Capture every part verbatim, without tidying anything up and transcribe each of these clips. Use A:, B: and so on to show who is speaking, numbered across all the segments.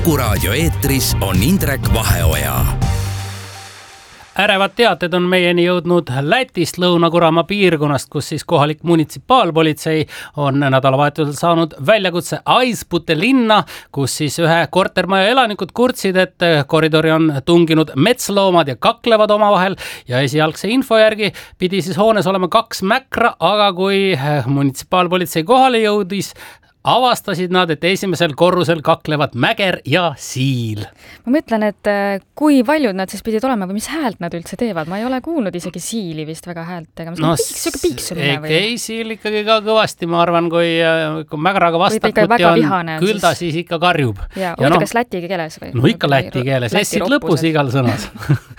A: Kuku raadio eetris on Indrek Vaheoja.
B: Ärevad teated on meieni jõudnud Lätist Lõuna-Kuramaa piirkonnast, kus siis kohalik munitsipaalpolitsei on nädalavahetusel saanud väljakutse Aispute linna, kus siis ühe kortermaja elanikud kurtsid, et koridori on tunginud metsloomad ja kaklevad omavahel ja esialgse info järgi pidi siis hoones olema kaks mäkra, aga kui munitsipaalpolitsei kohale jõudis, avastasid nad, et esimesel korrusel kaklevad mäger ja siil.
C: Ma mõtlen, et kui paljud nad siis pidid olema või mis häält nad üldse teevad? Ma ei ole kuulnud isegi siili vist väga häält tegema.
B: No,
C: piiks, piiksumine või?
B: Ei, siil ikkagi ka kõvasti, ma arvan, kui, kui mägraga vastakuti on, küll ta siis ikka karjub.
C: Ja, ja oota, no, kas läti keeles või?
B: No ikka läti keeles, essid lõpus igal sõnas.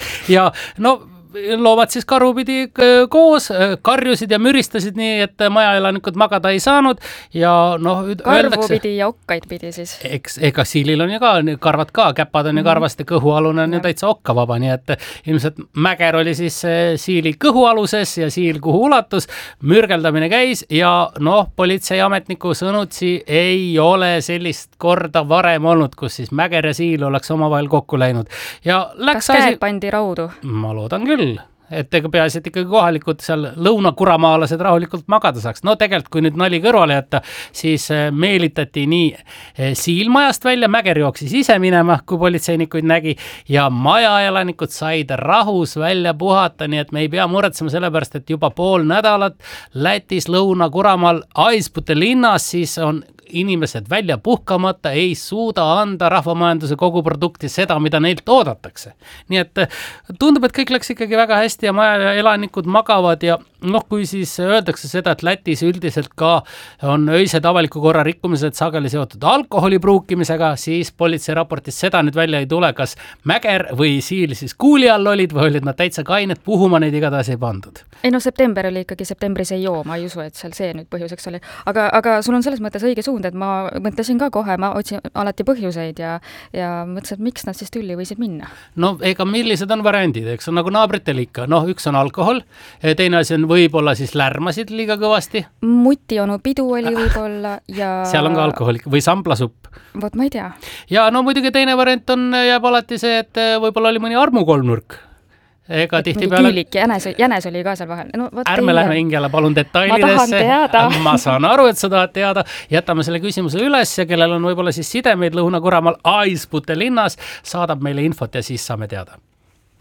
B: Ja no loomad siis karu pidi koos, karjusid ja müristasid nii, et majaelanikud magada ei saanud ja noh,
C: karvu
B: öeldakse,
C: pidi ja okkaid pidi siis.
B: Eks, ega siilil on ju ka, karvad ka, käpad on ju karvast ja kõhualune on ju täitsa okkavaba, nii et ilmselt mäger oli siis siili kõhualuses ja siil kuhu ulatus, mürgeldamine käis ja noh, politseiametniku sõnutsi ei ole sellist korda varem olnud, kus siis mäger ja siil oleks omavahel kokku läinud. Ja läks
C: kas käed
B: asi...
C: pandi raudu?
B: Ma loodan küll. Et ega peaasi, et ikkagi kohalikud seal lõunakuramaalased rahulikult magada saaks. No tegelikult, kui nüüd nali kõrvale jätta, siis meelitati nii siilmajast välja, mäger jooksis ise minema, kui politseinikuid nägi ja majaelanikud said rahus välja puhata, nii et me ei pea muretsema sellepärast, et juba pool nädalat Lätis Lõuna-Kuramaal Aispute linnas siis on inimesed välja puhkamata, ei suuda anda rahvamajanduse koguprodukti seda, mida neilt oodatakse. Nii et tundub, et kõik läks ikkagi väga hästi ja maja elanikud magavad ja noh, kui siis öeldakse seda, et Lätis üldiselt ka on öised avaliku korra rikkumised sageli seotud alkoholi pruukimisega, siis politsei raportis seda nüüd välja ei tule, kas mäger või siil siis kuuli all olid või olid nad täitsa kained, puhuma neid igatahes ei pandud.
C: Ei no september oli ikkagi, septembris ei joo, ma ei usu, et seal see nüüd põhjuseks oli. Aga, aga sul on selles mõttes õige suund, et ma mõtlesin ka kohe, ma otsin alati põhjuseid ja, ja mõtlesin, et miks nad siis tülli võisid minna.
B: No ega millised on variandid, eks on nagu naabritel ikka, noh üks on alkohol, teine asi on võib-olla siis lärmasid liiga kõvasti.
C: Muti onu pidu oli võib-olla ja... Seal
B: on ka alkohol või samplasupp.
C: Vot ma ei tea. Ja
B: no muidugi teine variant on, jääb alati see, et võib-olla oli mõni armukolmnurk. Ega tihti peale...
C: Küülik, jänes, jänes oli ka seal vahel. No,
B: ärme lähme Ingela, palun detailidesse. Ma, ma saan aru, et sa tahad teada. Jätame selle küsimuse üles ja kellel on võib-olla siis sidemeid Lõuna-Kuramaal Aispute linnas, saadab meile infot ja siis saame teada.